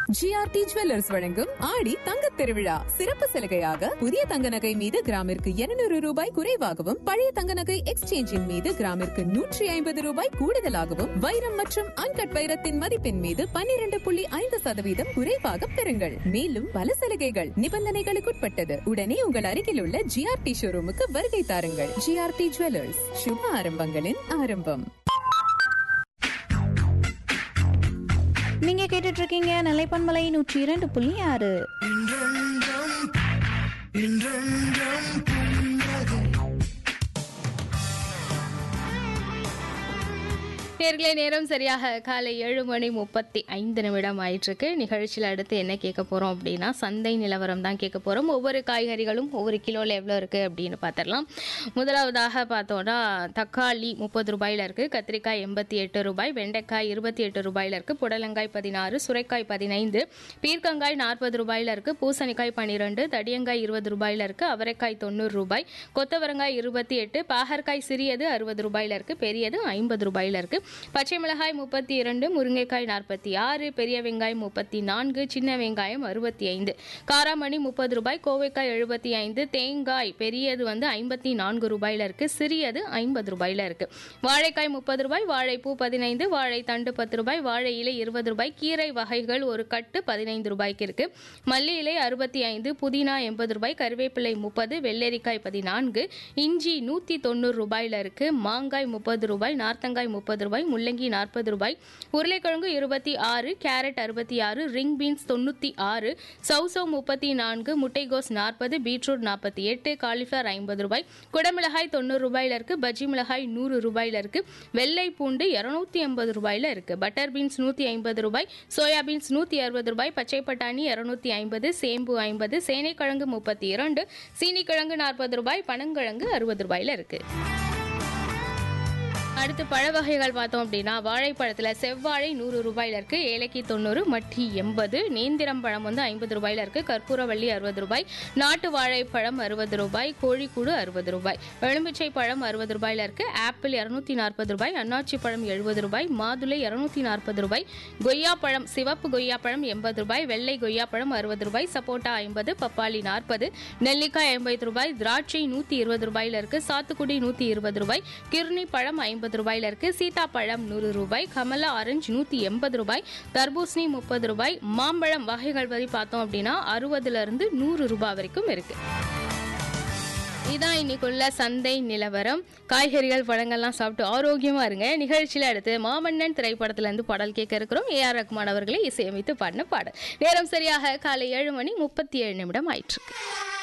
GRT jewellers வழங்கும் ஆடி தங்கத் திருவிழா சிறப்பு சலுகையாக புதிய தங்க நகை மீது கிராமிற்கு 200 ரூபாய் குறைவாகவும் பழைய தங்க நகை எக்ஸ்சேஞ்சின் மீது கிராமிற்கு 150 ரூபாய் கூடுதலாகவும் வைரம் மற்றும் அன்கட் வைரத்தின் மதிப்பின் மீது 12.5% குறைவாக பெறுங்கள். மேலும் பல சலுகைகள் நிபந்தனைகளுக்குட்பட்டது. உடனே உங்கள் அருகில் உள்ள ஜிஆர்டி ஷோரூமுக்கு வருகை தாருங்கள். ஜிஆர்டி ஜுவல்லர்ஸ், சுப ஆரம்பங்களின் ஆரம்பம். நீங்க கேட்டுட்டு இருக்கீங்க நிலைப்பன்மலை 102.6. நேர்களே, நேரம் சரியாக காலை 7:35 ஆயிட்டிருக்கு. நிகழ்ச்சியில் அடுத்து என்ன கேட்க போகிறோம் அப்படின்னா, சந்தை நிலவரம் தான் கேட்க போகிறோம். ஒவ்வொரு காய்கறிகளும் ஒவ்வொரு கிலோவில் எவ்வளோ இருக்குது அப்படின்னு பார்த்துடலாம். முதலாவதாக பார்த்தோன்னா தக்காளி 30 ரூபாயில் இருக்குது, கத்திரிக்காய் 88 ரூபாய், வெண்டைக்காய் 28 ரூபாயில் இருக்குது, புடலங்காய் 16, சுரைக்காய் 15, பீர்க்கங்காய் 40 ரூபாயில் இருக்குது, பூசணிக்காய் 12, தடியங்காய் 20 ரூபாயில் இருக்குது, அவரைக்காய் 90 ரூபாய், கொத்தவரங்காய் 28, பாகற்காய் சிறியது 60 ரூபாயில் இருக்குது, பெரியது 50 ரூபாயில் இருக்குது, பச்சை மிளகாய் 32, முருங்கைக்காய் 46, பெரிய வெங்காயம் 34, சின்ன வெங்காயம் 65, காராமணி 30 ரூபாய், கோவைக்காய் 75, தேங்காய் பெரியது 54 ரூபாயில இருக்கு, சிறியது 50 ரூபாயில இருக்கு, வாழைக்காய் 30 ரூபாய், வாழைப்பூ 15, வாழை தண்டு 10 ரூபாய், வாழை இலை 20 ரூபாய், கீரை வகைகள் ஒரு கட்டு 15 ரூபாய்க்கு இருக்கு, மல்லி இலை 65, புதினா 80 ரூபாய், கருவேப்பிலை 30, வெள்ளரிக்காய் 14, இஞ்சி 190 ரூபாயில இருக்கு, மாங்காய் 30 ரூபாய், நார்த்தங்காய் 30 ரூபாய், முள்ளங்கி 40 ரூபாய், உருளைக்கிழங்கு 26, கேரட் 66, ரிங் பீன்ஸ் 96, சௌசவ் 34, முட்டைகோஸ் 40, பீட்ரூட் 48, காலிஃபிளவர் 50 ரூபாய், குடமிளகாய் 90 ரூபாயில இருக்கு, பஜ்ஜி மிளகாய் 100 ரூபாயில இருக்கு, வெள்ளை பூண்டு 250 ரூபாயில இருக்கு, பட்டர் பீன்ஸ் 150 ரூபாய், சோயா பீன்ஸ் 160 ரூபாய், பச்சை பட்டாணி 250, சேம்பு 50, சேனைக்கிழங்கு 32, சீனிக்கிழங்கு 40 ரூபாய், பனங்கிழங்கு 60 ரூபாயில இருக்கு. அடுத்து பழ வகைகள் பார்த்தோம் அப்படின்னா, வாழைப்பழத்தில் செவ்வாழை 100 ரூபாயில இருக்கு, ஏலக்கி 90, மட்டி 80, நேந்திரம் பழம் 50 ரூபாயில இருக்கு, கற்பூரவள்ளி 60 ரூபாய், நாட்டு வாழைப்பழம் 60 ரூபாய், கோழிக்கூடு 60 ரூபாய், எலுமிச்சை பழம் 60 ரூபாயில இருக்கு, ஆப்பிள் 240 ரூபாய், அன்னாச்சி பழம் 70 ரூபாய், மாதுளை 240 ரூபாய், கொய்யா பழம் சிவப்பு கொய்யா பழம் 80 ரூபாய், வெள்ளை கொய்யா பழம் 60 ரூபாய், சப்போட்டா 50, பப்பாளி 40, நெல்லிக்காய் 50 ரூபாய், திராட்சை 120 ரூபாயில இருக்கு, சாத்துக்குடி 120 ரூபாய், கிர்னி பழம் 50 ரூபாயில இருக்கு, சீதாப்பழம் 100 ரூபாய், கமலா ஆரஞ்சு 180 ரூபாய், தர்பூசணி 30 ரூபாய், மாம்பழம் வகைகள் வரை பார்த்தோம் அப்படின்னா 60ல இருந்து 100 ரூபாய் வரைக்கும் இருக்கு. இதான் இன்னைக்குள்ள சந்தை நிலவரம். காய்கறிகள் பழங்கள்லாம் சாப்பிட்டு ஆரோக்கியமா இருங்க. நிகழ்ச்சியில அடுத்து மாமன்னன் திரைப்படத்துல இருந்து பாடல் கேட்க இருக்கிறோம். ஏஆர் ரஹ்மான் அவர்களை இசையமைத்து பாடின பாடல். நேரம் சரியாக காலை 7:37 ஆயிட்டு இருக்கு.